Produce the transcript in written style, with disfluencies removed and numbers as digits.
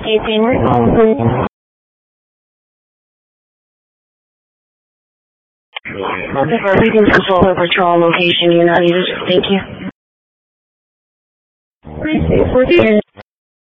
18, we're calling please. Everything's control over to all location, United. Thank you. 364